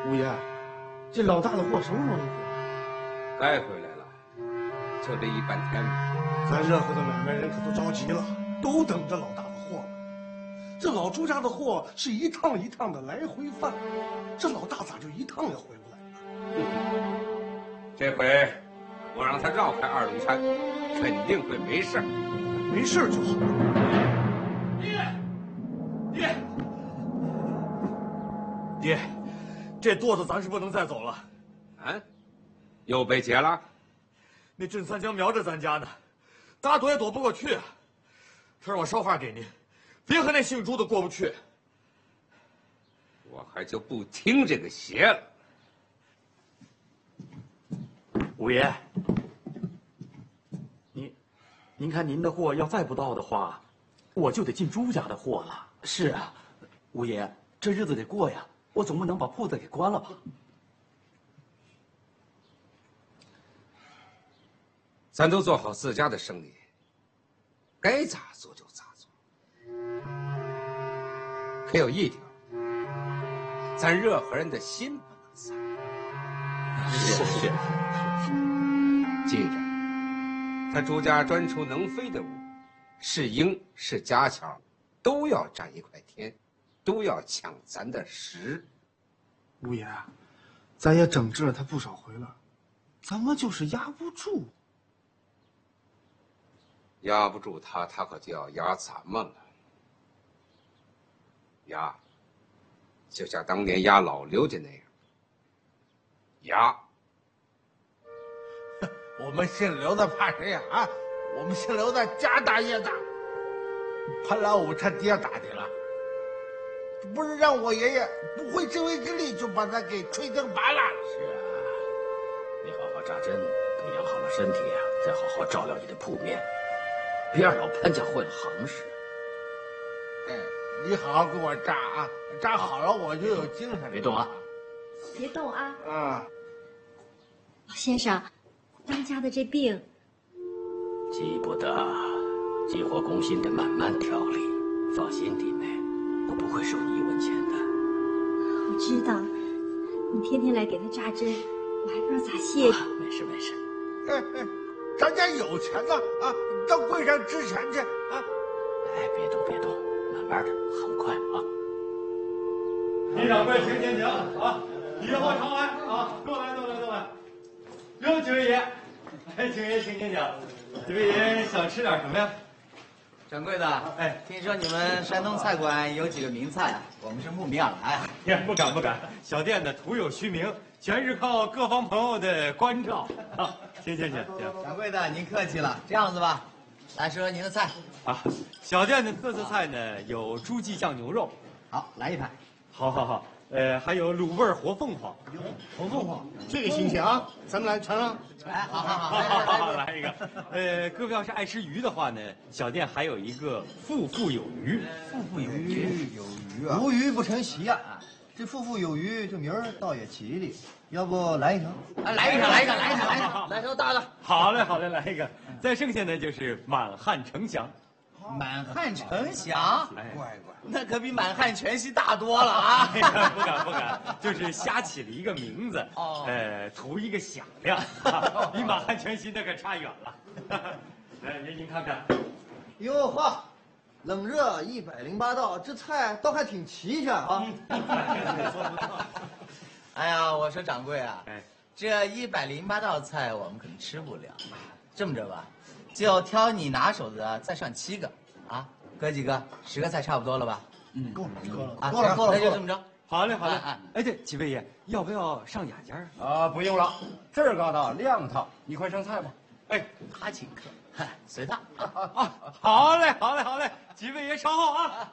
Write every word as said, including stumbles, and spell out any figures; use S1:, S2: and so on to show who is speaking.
S1: 五爷，这老大的货什么时候能回来？
S2: 该回来了，就这一半天了。
S1: 咱热河的买卖人可都着急了，都等着老大的货呢。这老朱家的货是一趟一趟的来回贩，这老大咋就一趟也回不来呢？
S2: 这回我让他绕开二龙山，肯定会没事儿。
S1: 没事就好。
S3: 爹，爹，爹，这垛子咱是不能再走了。
S2: 啊？又被劫了？
S3: 那镇三江瞄着咱家呢，咋躲也躲不过去。他让我捎话给您，别和那姓朱的过不去。
S2: 我还就不听这个邪了。
S4: 五爷，您，您看您的货要再不到的话，我就得进朱家的货了。是啊，五爷，这日子得过呀，我总不能把铺子给关了吧？
S2: 咱都做好自家的生意，该咋做就咋做。可有一条，咱热河人的心不能散。
S4: 是是是。
S2: 记着，他朱家专出能飞的物，是鹰是家巧，都要占一块天，都要抢咱的食。
S1: 五爷，咱也整治了他不少回了，咱们就是压不住。
S2: 压不住他，他可就要压咱们了。压，就像当年压老刘家那样。压。
S5: 我们姓刘的怕谁呀？啊，我们姓刘的家大业大，怕老五他爹打的了。不是让我爷爷不会自卫之力就把他给吹成拔蜡了。
S6: 是啊，你好好扎针，等养好了身体啊，再好好照料你的铺面。别让老潘家坏了行市。
S5: 哎，你好好给我扎啊，扎好了我就有精神了。
S6: 别动啊！
S7: 别动啊！
S5: 啊，
S7: 老先生，当家的这病，
S6: 急不得，急火攻心得慢慢调理。放心，弟妹，我不会收你一文钱的。
S7: 我知道，你天天来给他扎针，我还不知道咋谢你。
S6: 啊、没事没事。
S5: 哎哎，咱家有钱呢啊，到柜上支钱去啊！
S6: 哎，别动别动，慢慢的，很快啊。
S3: 李掌柜，请请请啊！礼后常来啊！多来多来多来。哟，几位爷，哎，几位爷请请讲，几位爷想吃点什么呀？
S8: 掌柜的，哎，听说你们山东菜馆有几个名菜，我们是慕名而来。
S3: 也不敢不敢，小店呢徒有虚名，全是靠各方朋友的关照。啊，行行行行。
S8: 掌柜的，您客气了。这样子吧，来说说您的菜。
S3: 啊，小店的特色菜呢有猪记酱牛肉。
S8: 好，来一盘。
S3: 好好好，呃，还有卤味活凤凰。
S1: 活凤凰，这个新鲜啊！咱们来尝尝。
S8: 哎，好好好，
S3: 好好好，来一个。呃，各位要是爱吃鱼的话呢，小店还有一个富富有鱼。
S8: 富富有鱼，有鱼啊！无鱼不成席啊！这富富有鱼，这名儿倒也吉利。要不来一条？
S6: 啊，来一条，来一条，来一条，来一条，来条大的。
S3: 好嘞，好嘞，来一个。再剩下呢就是满汉呈祥。
S8: 满汉呈祥，
S3: 哎，
S5: 乖乖，
S8: 那可比满汉全席大多了啊！
S3: 哎呀，不敢不敢，就是瞎起了一个名字，
S8: 哦，
S3: 呃，图一个响亮，比满汉全席那可差远了。来，您您看看，
S8: 哟呵，冷热一百零八道，这菜倒还挺齐全啊！哎呀，我说掌柜啊，
S3: 哎，
S8: 这一百零八道菜我们可能吃不了，这么着吧，就挑你拿手的再上七个，啊，哥几个，十个菜差不多了吧？
S1: 嗯，够了，够了，
S8: 啊，
S1: 够了，够了，
S8: 那就这么着。
S3: 好嘞，好嘞。
S8: 哎
S3: 哎，对，几位爷，要不要上雅间啊？
S9: 啊，不用了，这儿刚到亮堂，你快上菜吧。
S3: 哎，
S8: 他请客，嗨，随他。
S3: 啊，好嘞，好嘞，好嘞，几位爷稍后啊。